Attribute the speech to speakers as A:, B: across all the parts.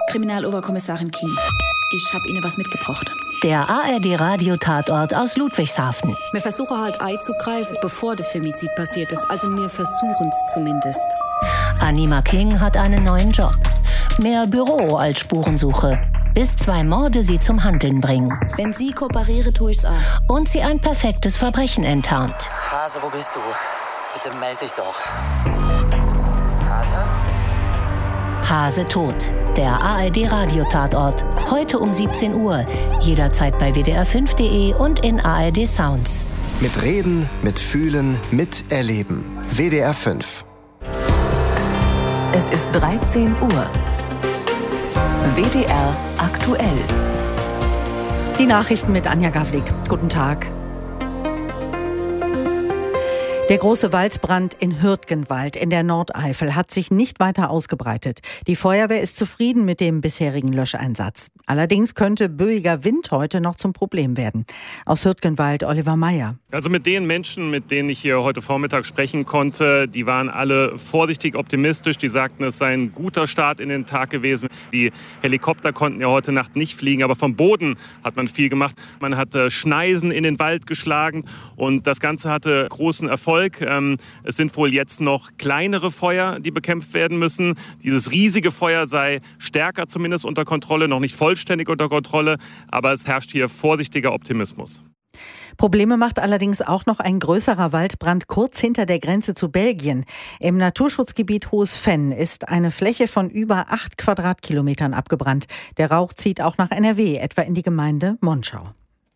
A: Kriminaloberkommissarin King. Ich habe Ihnen was mitgebracht.
B: Der ARD-Radio-Tatort aus Ludwigshafen.
A: Wir versuchen halt einzugreifen, bevor der Femizid passiert ist. Also wir versuchen es zumindest.
B: Anima King hat einen neuen Job. Mehr Büro als Spurensuche. Bis 2 Morde sie zum Handeln bringen.
A: Wenn Sie kooperieren, tue ich's auch.
B: Und sie ein perfektes Verbrechen enttarnt.
C: Hase, wo bist du? Bitte melde dich doch.
B: Hase tot. Der ARD-Radio-Tatort. Heute um 17 Uhr. Jederzeit bei wdr5.de und in ARD Sounds.
D: Mit Reden, mit Fühlen, mit Erleben. WDR 5.
E: Es ist 13 Uhr. WDR aktuell.
F: Die Nachrichten mit Anja Gavlik. Guten Tag. Der große Waldbrand in Hürtgenwald in der Nordeifel hat sich nicht weiter ausgebreitet. Die Feuerwehr ist zufrieden mit dem bisherigen Löscheinsatz. Allerdings könnte böiger Wind heute noch zum Problem werden. Aus Hürtgenwald Oliver Meyer.
G: Also mit den Menschen, mit denen ich hier heute Vormittag sprechen konnte, die waren alle vorsichtig optimistisch. Die sagten, es sei ein guter Start in den Tag gewesen. Die Helikopter konnten ja heute Nacht nicht fliegen, aber vom Boden hat man viel gemacht. Man hat Schneisen in den Wald geschlagen und das Ganze hatte großen Erfolg. Es sind wohl jetzt noch kleinere Feuer, die bekämpft werden müssen. Dieses riesige Feuer sei stärker zumindest unter Kontrolle, noch nicht vollständig unter Kontrolle, aber es herrscht hier vorsichtiger Optimismus.
F: Probleme macht allerdings auch noch ein größerer Waldbrand kurz hinter der Grenze zu Belgien. Im Naturschutzgebiet Hohes Venn ist eine Fläche von über 8 Quadratkilometern abgebrannt. Der Rauch zieht auch nach NRW, etwa in die Gemeinde Monschau.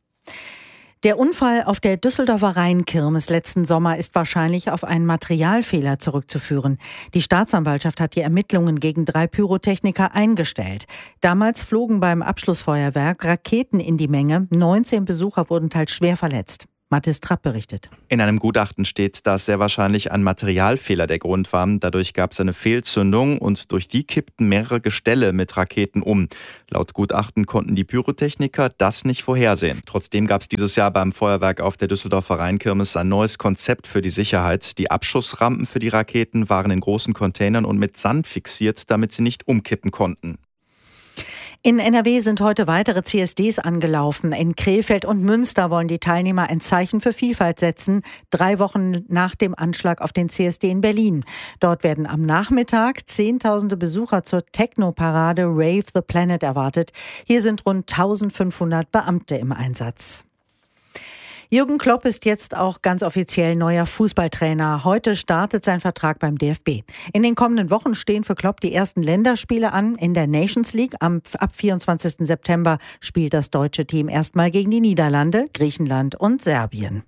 F: Der Unfall auf der Düsseldorfer Rheinkirmes letzten Sommer ist wahrscheinlich auf einen Materialfehler zurückzuführen. Die Staatsanwaltschaft hat die Ermittlungen gegen 3 Pyrotechniker eingestellt. Damals flogen beim Abschlussfeuerwerk Raketen in die Menge. 19 Besucher wurden teils schwer verletzt. Mathis Trapp berichtet.
H: In einem Gutachten steht, dass sehr wahrscheinlich ein Materialfehler der Grund war. Dadurch gab es eine Fehlzündung und durch die kippten mehrere Gestelle mit Raketen um. Laut Gutachten konnten die Pyrotechniker das nicht vorhersehen. Trotzdem gab es dieses Jahr beim Feuerwerk auf der Düsseldorfer Rheinkirmes ein neues Konzept für die Sicherheit. Die Abschussrampen für die Raketen waren in großen Containern und mit Sand fixiert, damit sie nicht umkippen konnten.
F: In NRW sind heute weitere CSDs angelaufen. In Krefeld und Münster wollen die Teilnehmer ein Zeichen für Vielfalt setzen, 3 Wochen nach dem Anschlag auf den CSD in Berlin. Dort werden am Nachmittag Zehntausende Besucher zur Techno-Parade Rave the Planet erwartet. Hier sind rund 1500 Beamte im Einsatz. Jürgen Klopp ist jetzt auch ganz offiziell neuer Fußballtrainer. Heute startet sein Vertrag beim DFB. In den kommenden Wochen stehen für Klopp die ersten Länderspiele an in der Nations League. Ab 24. September spielt das deutsche Team erstmal gegen die Niederlande, Griechenland und Serbien.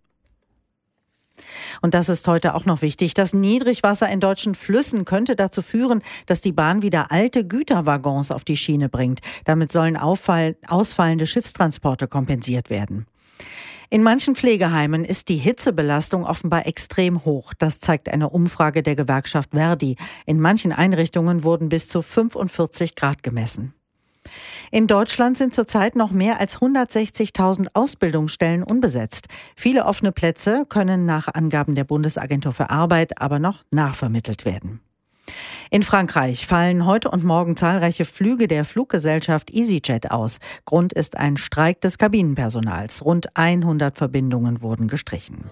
F: Und das ist heute auch noch wichtig. Das Niedrigwasser in deutschen Flüssen könnte dazu führen, dass die Bahn wieder alte Güterwaggons auf die Schiene bringt. Damit sollen ausfallende Schiffstransporte kompensiert werden. In manchen Pflegeheimen ist die Hitzebelastung offenbar extrem hoch. Das zeigt eine Umfrage der Gewerkschaft Verdi. In manchen Einrichtungen wurden bis zu 45 Grad gemessen. In Deutschland sind zurzeit noch mehr als 160.000 Ausbildungsstellen unbesetzt. Viele offene Plätze können nach Angaben der Bundesagentur für Arbeit aber noch nachvermittelt werden. In Frankreich fallen heute und morgen zahlreiche Flüge der Fluggesellschaft EasyJet aus. Grund ist ein Streik des Kabinenpersonals. Rund 100 Verbindungen wurden gestrichen.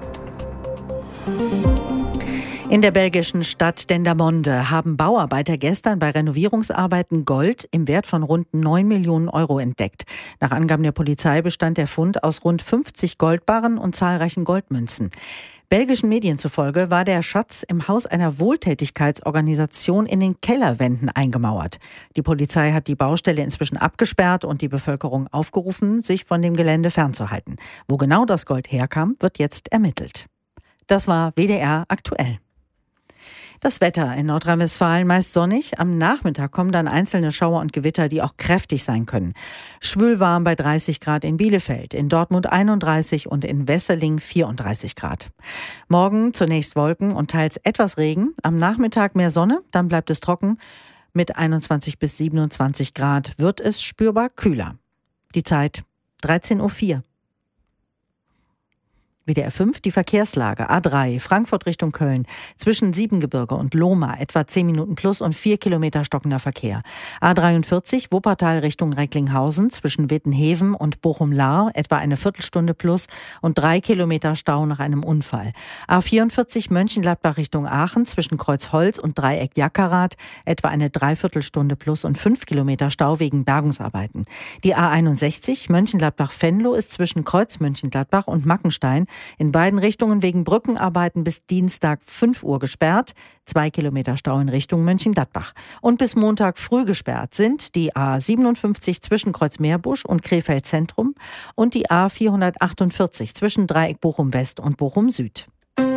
F: In der belgischen Stadt Dendermonde haben Bauarbeiter gestern bei Renovierungsarbeiten Gold im Wert von rund 9 Millionen Euro entdeckt. Nach Angaben der Polizei bestand der Fund aus rund 50 Goldbarren und zahlreichen Goldmünzen. Belgischen Medien zufolge war der Schatz im Haus einer Wohltätigkeitsorganisation in den Kellerwänden eingemauert. Die Polizei hat die Baustelle inzwischen abgesperrt und die Bevölkerung aufgerufen, sich von dem Gelände fernzuhalten. Wo genau das Gold herkam, wird jetzt ermittelt. Das war WDR aktuell. Das Wetter in Nordrhein-Westfalen meist sonnig. Am Nachmittag kommen dann einzelne Schauer und Gewitter, die auch kräftig sein können. Schwülwarm bei 30 Grad in Bielefeld, in Dortmund 31 und in Wesseling 34 Grad. Morgen zunächst Wolken und teils etwas Regen. Am Nachmittag mehr Sonne, dann bleibt es trocken. Mit 21 bis 27 Grad wird es spürbar kühler. Die Zeit 13:04 Uhr. WDR 5, die Verkehrslage. A3, Frankfurt Richtung Köln. Zwischen Siebengebirge und Lohmar etwa 10 Minuten plus und 4 Kilometer stockender Verkehr. A43, Wuppertal Richtung Recklinghausen. Zwischen Wittenheven und Bochum-Lahr etwa eine Viertelstunde plus und 3 Kilometer Stau nach einem Unfall. A44, Mönchengladbach Richtung Aachen. Zwischen Kreuzholz und Dreieck Jackerath etwa eine Dreiviertelstunde plus und 5 Kilometer Stau wegen Bergungsarbeiten. Die A61, Mönchengladbach-Venlo ist zwischen Kreuz Mönchengladbach und Mackenstein in beiden Richtungen wegen Brückenarbeiten bis Dienstag 5 Uhr gesperrt. 2 Kilometer Stau in Richtung Mönchengladbach. Und bis Montag früh gesperrt sind die A57 zwischen Kreuzmeerbusch und Krefeld Zentrum und die A448 zwischen Dreieck Bochum West und Bochum Süd.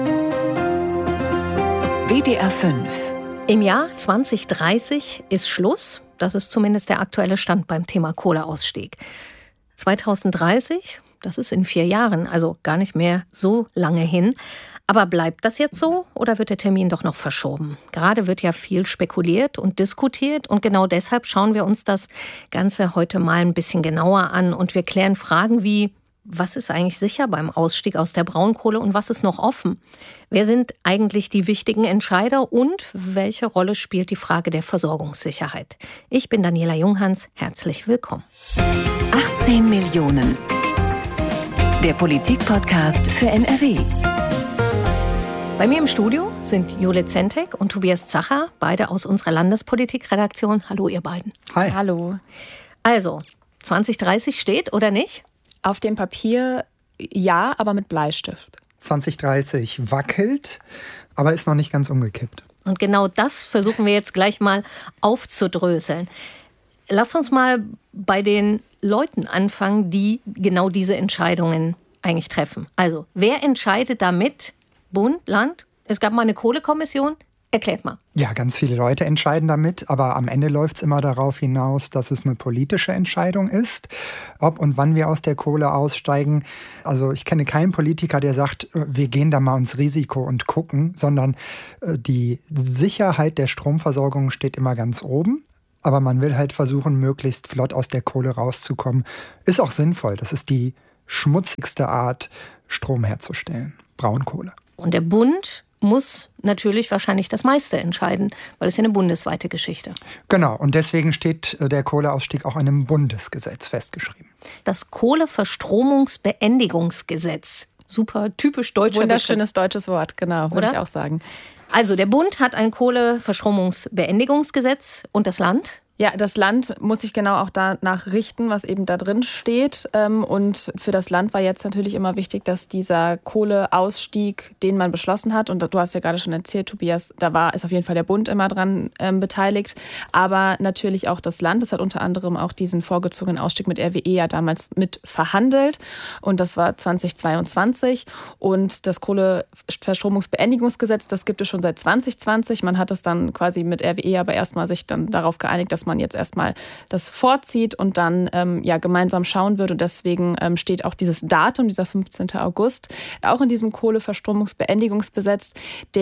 E: WDR 5.
B: Im Jahr 2030 ist Schluss. Das ist zumindest der aktuelle Stand beim Thema Kohleausstieg. 2030, das ist in 4 Jahren, also gar nicht mehr so lange hin. Aber bleibt das jetzt so oder wird der Termin doch noch verschoben? Gerade wird ja viel spekuliert und diskutiert und genau deshalb schauen wir uns das Ganze heute mal ein bisschen genauer an und wir klären Fragen wie: Was ist eigentlich sicher beim Ausstieg aus der Braunkohle und was ist noch offen? Wer sind eigentlich die wichtigen Entscheider und welche Rolle spielt die Frage der Versorgungssicherheit? Ich bin Daniela Junghans, herzlich willkommen.
E: 18 Millionen. Der Politik-Podcast für NRW.
B: Bei mir im Studio sind Jule Zentek und Tobias Zacher, beide aus unserer Landespolitik-Redaktion. Hallo ihr beiden.
I: Hi.
J: Hallo.
B: Also, 2030 steht oder nicht?
J: Auf dem Papier ja, aber mit Bleistift.
I: 2030 wackelt, aber ist noch nicht ganz umgekippt.
B: Und genau das versuchen wir jetzt gleich mal aufzudröseln. Lass uns mal bei den Leuten anfangen, die genau diese Entscheidungen eigentlich treffen. Also, wer entscheidet damit? Bund, Land? Es gab mal eine Kohlekommission. Erklärt mal.
I: Ja, ganz viele Leute entscheiden damit, aber am Ende läuft es immer darauf hinaus, dass es eine politische Entscheidung ist, ob und wann wir aus der Kohle aussteigen. Also ich kenne keinen Politiker, der sagt, wir gehen da mal ins Risiko und gucken, sondern die Sicherheit der Stromversorgung steht immer ganz oben. Aber man will halt versuchen, möglichst flott aus der Kohle rauszukommen. Ist auch sinnvoll. Das ist die schmutzigste Art, Strom herzustellen. Braunkohle.
B: Und der Bund muss natürlich wahrscheinlich das meiste entscheiden, weil es ja eine bundesweite Geschichte.
I: Genau, und deswegen steht der Kohleausstieg auch in einem Bundesgesetz festgeschrieben.
B: Das Kohleverstromungsbeendigungsgesetz. Super typisch deutscher
J: Wunderschönes deutsches Wort, genau, würde ich auch sagen.
B: Also der Bund hat ein Kohleverstromungsbeendigungsgesetz und das Land?
J: Ja, das Land muss sich genau auch danach richten, was eben da drin steht. Und für das Land war jetzt natürlich immer wichtig, dass dieser Kohleausstieg, den man beschlossen hat, und du hast ja gerade schon erzählt, Tobias, ist auf jeden Fall der Bund immer dran beteiligt, aber natürlich auch das Land. Das hat unter anderem auch diesen vorgezogenen Ausstieg mit RWE ja damals mit verhandelt. Und das war 2022. Und das Kohleverstromungsbeendigungsgesetz, das gibt es schon seit 2020. Man hat es dann quasi mit RWE aber erstmal sich dann darauf geeinigt, dass man jetzt erstmal das vorzieht und dann gemeinsam schauen wird. Und deswegen steht auch dieses Datum, dieser 15. August, auch in diesem Kohleverstromungsbeendigungsgesetz,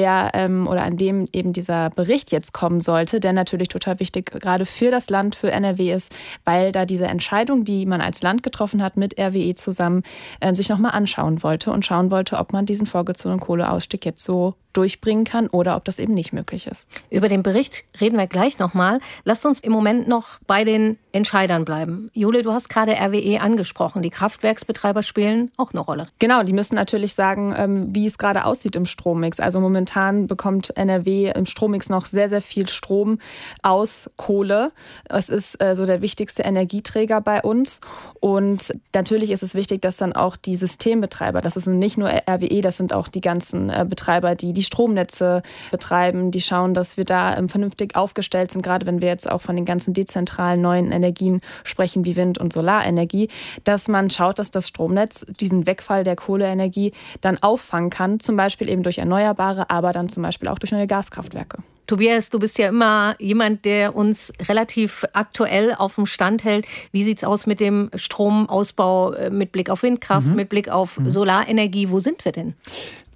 J: an dem eben dieser Bericht jetzt kommen sollte, der natürlich total wichtig gerade für das Land, für NRW ist, weil da diese Entscheidung, die man als Land getroffen hat mit RWE zusammen, sich nochmal anschauen wollte und schauen wollte, ob man diesen vorgezogenen Kohleausstieg jetzt so durchbringen kann oder ob das eben nicht möglich ist.
B: Über den Bericht reden wir gleich nochmal. Lasst uns im Moment noch bei den Entscheidern bleiben. Jule, du hast gerade RWE angesprochen. Die Kraftwerksbetreiber spielen auch eine Rolle.
J: Genau, die müssen natürlich sagen, wie es gerade aussieht im Strommix. Also momentan bekommt NRW im Strommix noch sehr, sehr viel Strom aus Kohle. Es ist so der wichtigste Energieträger bei uns. Und natürlich ist es wichtig, dass dann auch die Systembetreiber, das ist nicht nur RWE, das sind auch die ganzen Betreiber, die Stromnetze betreiben, die schauen, dass wir da vernünftig aufgestellt sind, gerade wenn wir jetzt auch von den ganzen dezentralen neuen Energien sprechen, wie Wind- und Solarenergie, dass man schaut, dass das Stromnetz diesen Wegfall der Kohleenergie dann auffangen kann, zum Beispiel eben durch Erneuerbare, aber dann zum Beispiel auch durch neue Gaskraftwerke.
B: Tobias, du bist ja immer jemand, der uns relativ aktuell auf dem Stand hält. Wie sieht es aus mit dem Stromausbau mit Blick auf Windkraft, mit Blick auf Solarenergie? Wo sind wir denn?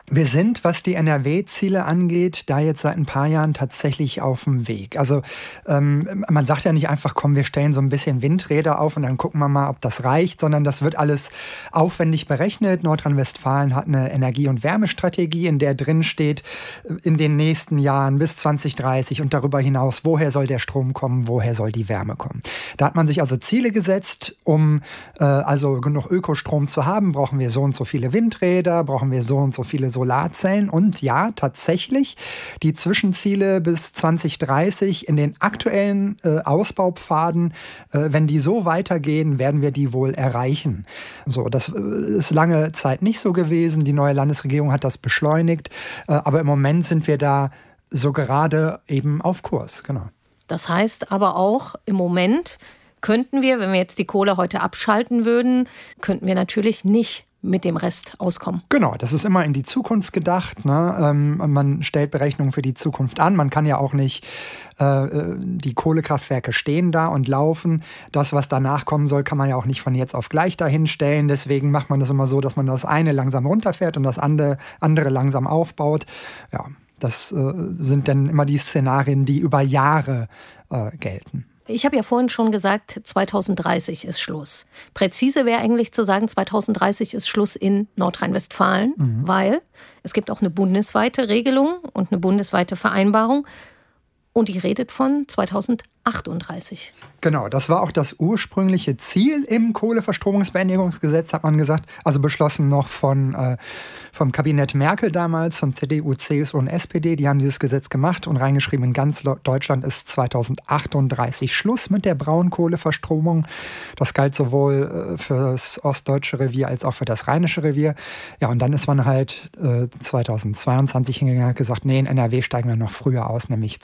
I: Wir sind, was die NRW-Ziele angeht, da jetzt seit ein paar Jahren tatsächlich auf dem Weg. Also man sagt ja nicht einfach, komm, wir stellen so ein bisschen Windräder auf und dann gucken wir mal, ob das reicht, sondern das wird alles aufwendig berechnet. Nordrhein-Westfalen hat eine Energie- und Wärmestrategie, in der drin steht, in den nächsten Jahren bis 2030 und darüber hinaus, woher soll der Strom kommen, woher soll die Wärme kommen. Da hat man sich also Ziele gesetzt, um also genug Ökostrom zu haben, brauchen wir so und so viele Windräder, brauchen wir so und so viele Solarzellen und ja, tatsächlich, die Zwischenziele bis 2030 in den aktuellen Ausbaupfaden, wenn die so weitergehen, werden wir die wohl erreichen. So, das ist lange Zeit nicht so gewesen. Die neue Landesregierung hat das beschleunigt, aber im Moment sind wir da so gerade eben auf Kurs, genau.
B: Das heißt aber auch, im Moment könnten wir, wenn wir jetzt die Kohle heute abschalten würden, könnten wir natürlich nicht mit dem Rest auskommen.
I: Genau, das ist immer in die Zukunft gedacht. Ne? Man stellt Berechnungen für die Zukunft an. Man kann ja auch nicht die Kohlekraftwerke stehen da und laufen. Das, was danach kommen soll, kann man ja auch nicht von jetzt auf gleich dahin stellen. Deswegen macht man das immer so, dass man das eine langsam runterfährt und das andere langsam aufbaut. Ja, das sind dann immer die Szenarien, die über Jahre gelten.
B: Ich habe ja vorhin schon gesagt, 2030 ist Schluss. Präzise wäre eigentlich zu sagen, 2030 ist Schluss in Nordrhein-Westfalen, weil es gibt auch eine bundesweite Regelung und eine bundesweite Vereinbarung. Und die redet von 2038.
I: Genau, das war auch das ursprüngliche Ziel im Kohleverstromungsbeendigungsgesetz, hat man gesagt. Also beschlossen noch vom Kabinett Merkel damals, von CDU, CSU und SPD. Die haben dieses Gesetz gemacht und reingeschrieben, in ganz Deutschland ist 2038 Schluss mit der Braunkohleverstromung. Das galt sowohl für das ostdeutsche Revier als auch für das rheinische Revier. Ja, und dann ist man halt 2022 hingegangen und hat gesagt, nee, in NRW steigen wir noch früher aus, nämlich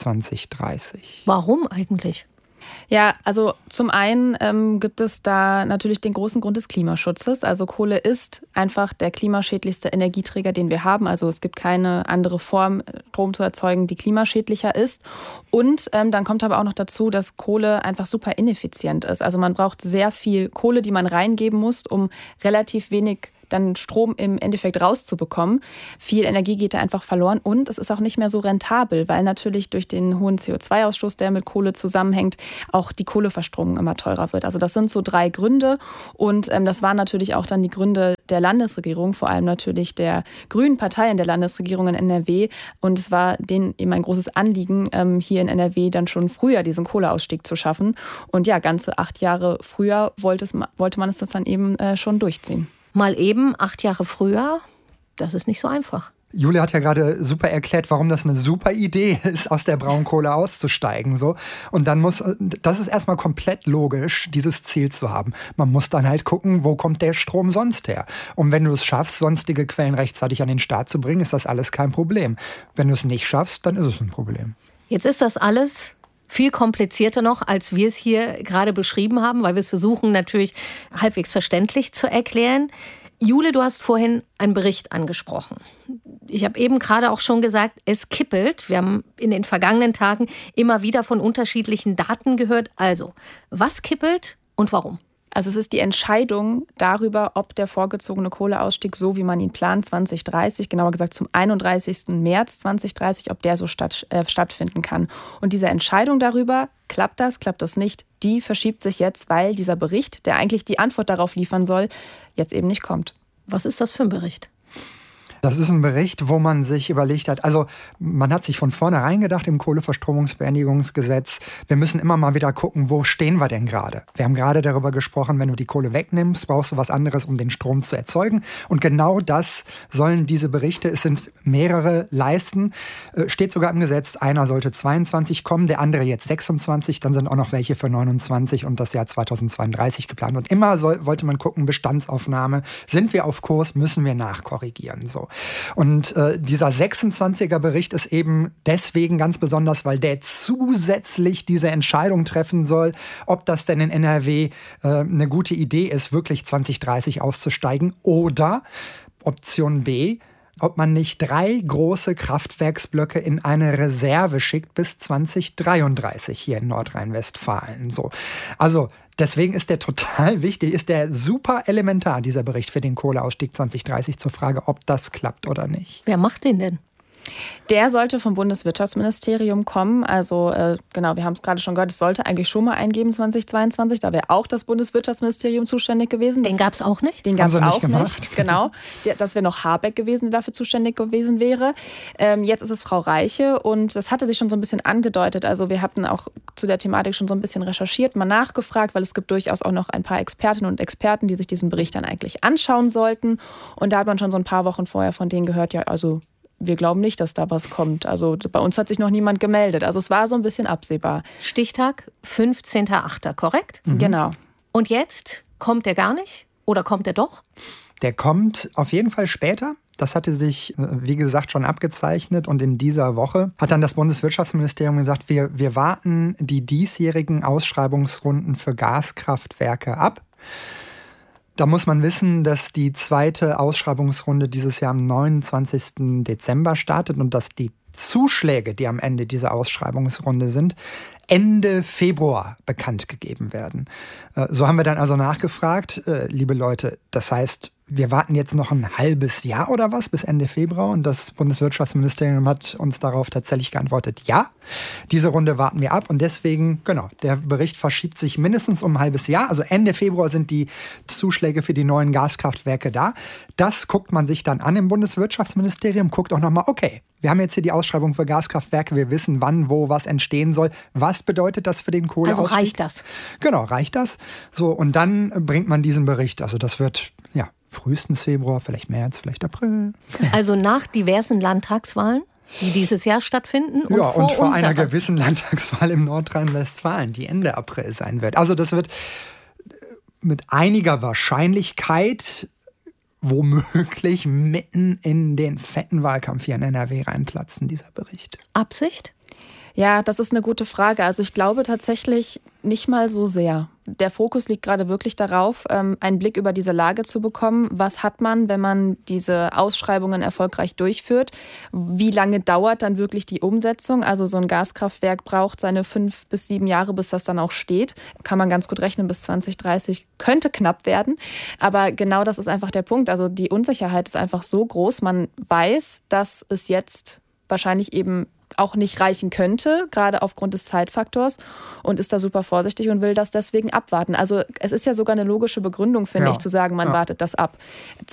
I: 2030.
B: Warum eigentlich?
J: Ja, also zum einen gibt es da natürlich den großen Grund des Klimaschutzes. Also Kohle ist einfach der klimaschädlichste Energieträger, den wir haben. Also es gibt keine andere Form, Strom zu erzeugen, die klimaschädlicher ist. Und dann kommt aber auch noch dazu, dass Kohle einfach super ineffizient ist. Also man braucht sehr viel Kohle, die man reingeben muss, um relativ wenig dann Strom im Endeffekt rauszubekommen. Viel Energie geht da einfach verloren und es ist auch nicht mehr so rentabel, weil natürlich durch den hohen CO2-Ausstoß, der mit Kohle zusammenhängt, auch die Kohleverstromung immer teurer wird. Also das sind so 3 Gründe und das waren natürlich auch dann die Gründe der Landesregierung, vor allem natürlich der grünen Partei in der Landesregierung in NRW und es war denen eben ein großes Anliegen, hier in NRW dann schon früher diesen Kohleausstieg zu schaffen und ja, ganze 8 Jahre früher wollte man es das dann eben schon durchziehen.
B: Mal eben 8 Jahre früher, das ist nicht so einfach.
I: Julia hat ja gerade super erklärt, warum das eine super Idee ist, aus der Braunkohle auszusteigen. So. Und dann das ist erstmal komplett logisch, dieses Ziel zu haben. Man muss dann halt gucken, wo kommt der Strom sonst her? Und wenn du es schaffst, sonstige Quellen rechtzeitig an den Start zu bringen, ist das alles kein Problem. Wenn du es nicht schaffst, dann ist es ein Problem.
B: Jetzt ist das alles viel komplizierter noch, als wir es hier gerade beschrieben haben, weil wir es versuchen natürlich halbwegs verständlich zu erklären. Jule, du hast vorhin einen Bericht angesprochen. Ich habe eben gerade auch schon gesagt, es kippelt. Wir haben in den vergangenen Tagen immer wieder von unterschiedlichen Daten gehört. Also, was kippelt und warum?
J: Also es ist die Entscheidung darüber, ob der vorgezogene Kohleausstieg, so wie man ihn plant, 2030, genauer gesagt zum 31. März 2030, ob der so stattfinden kann. Und diese Entscheidung darüber, klappt das nicht, die verschiebt sich jetzt, weil dieser Bericht, der eigentlich die Antwort darauf liefern soll, jetzt eben nicht kommt.
B: Was ist das für ein Bericht?
I: Das ist ein Bericht, wo man sich überlegt hat, also man hat sich von vornherein gedacht im Kohleverstromungsbeendigungsgesetz, wir müssen immer mal wieder gucken, wo stehen wir denn gerade? Wir haben gerade darüber gesprochen, wenn du die Kohle wegnimmst, brauchst du was anderes, um den Strom zu erzeugen. Und genau das sollen diese Berichte, es sind mehrere, leisten. Steht sogar im Gesetz, einer sollte 22 kommen, der andere jetzt 26, dann sind auch noch welche für 29 und das Jahr 2032 geplant. Und immer wollte man gucken, Bestandsaufnahme, sind wir auf Kurs, müssen wir nachkorrigieren, so. Und dieser 26er Bericht ist eben deswegen ganz besonders, weil der zusätzlich diese Entscheidung treffen soll, ob das denn in NRW eine gute Idee ist, wirklich 2030 auszusteigen oder Option B, ob man nicht 3 große Kraftwerksblöcke in eine Reserve schickt bis 2033 hier in Nordrhein-Westfalen. So. Also Deswegen ist der total wichtig, ist der super elementar, dieser Bericht für den Kohleausstieg 2030 zur Frage, ob das klappt oder nicht.
B: Wer macht den denn?
J: Der sollte vom Bundeswirtschaftsministerium kommen. Also genau, wir haben es gerade schon gehört, es sollte eigentlich schon mal eingeben 2022. Da wäre auch das Bundeswirtschaftsministerium zuständig gewesen.
B: Den gab es auch nicht?
J: Den gab es auch nicht. Genau. Das wäre noch Habeck gewesen, der dafür zuständig gewesen wäre. Jetzt ist es Frau Reiche und das hatte sich schon so ein bisschen angedeutet. Also wir hatten auch zu der Thematik schon so ein bisschen recherchiert, mal nachgefragt, weil es gibt durchaus auch noch ein paar Expertinnen und Experten, die sich diesen Bericht dann eigentlich anschauen sollten. Und da hat man schon so ein paar Wochen vorher von denen gehört, ja, also wir glauben nicht, dass da was kommt. Also bei uns hat sich noch niemand gemeldet. Also es war so ein bisschen absehbar.
B: Stichtag 15.08., korrekt?
J: Genau.
B: Und jetzt kommt der gar nicht? Oder kommt er doch?
I: Der kommt auf jeden Fall später. Das hatte sich, wie gesagt, schon abgezeichnet. Und in dieser Woche hat dann das Bundeswirtschaftsministerium gesagt, wir warten die diesjährigen Ausschreibungsrunden für Gaskraftwerke ab. Da muss man wissen, dass die zweite Ausschreibungsrunde dieses Jahr am 29. Dezember startet und dass die Zuschläge, die am Ende dieser Ausschreibungsrunde sind, Ende Februar bekannt gegeben werden. So haben wir dann also nachgefragt, liebe Leute, das heißt, wir warten jetzt noch ein halbes Jahr oder was bis Ende Februar und das Bundeswirtschaftsministerium hat uns darauf tatsächlich geantwortet, ja, diese Runde warten wir ab und deswegen, genau, der Bericht verschiebt sich mindestens um ein halbes Jahr, also Ende Februar sind die Zuschläge für die neuen Gaskraftwerke da. Das guckt man sich dann an im Bundeswirtschaftsministerium, guckt auch nochmal, okay, wir haben jetzt hier die Ausschreibung für Gaskraftwerke, wir wissen, wann, wo, was entstehen soll. Was bedeutet das für den Kohleausstieg?
B: Also reicht das?
I: Genau, reicht das. So, und dann bringt man diesen Bericht. Also das wird, ja, frühestens Februar, vielleicht März, vielleicht April.
B: Also nach diversen Landtagswahlen, die dieses Jahr stattfinden. Und
I: vor einer gewissen Landtagswahl im Nordrhein-Westfalen, die Ende April sein wird. Also das wird mit einiger Wahrscheinlichkeit womöglich mitten in den fetten Wahlkampf hier in NRW reinplatzen, dieser Bericht.
B: Absicht?
J: Ja, das ist eine gute Frage. Also ich glaube tatsächlich nicht mal so sehr. Der Fokus liegt gerade wirklich darauf, einen Blick über diese Lage zu bekommen. Was hat man, wenn man diese Ausschreibungen erfolgreich durchführt? Wie lange dauert dann wirklich die Umsetzung? Also so ein Gaskraftwerk braucht seine 5 bis 7 Jahre, bis das dann auch steht. Kann man ganz gut rechnen, bis 2030 könnte knapp werden. Aber genau das ist einfach der Punkt. Also die Unsicherheit ist einfach so groß. Man weiß, dass es jetzt wahrscheinlich eben auch nicht reichen könnte, gerade aufgrund des Zeitfaktors und ist da super vorsichtig und will das deswegen abwarten. Also es ist ja sogar eine logische Begründung, finde ich, zu sagen, man wartet das ab.